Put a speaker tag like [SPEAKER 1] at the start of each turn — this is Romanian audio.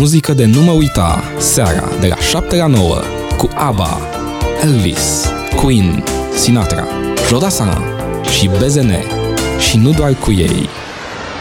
[SPEAKER 1] muzică de nu mă uita, seara de la 7 la 9, cu ABBA, Elvis, Queen, Sinatra, Jodassin și BZN. Și nu doar cu ei.